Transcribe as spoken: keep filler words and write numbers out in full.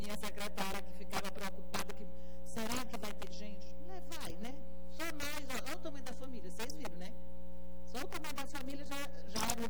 minha secretária que ficava preocupada, que será que vai ter gente? Não, vai, né?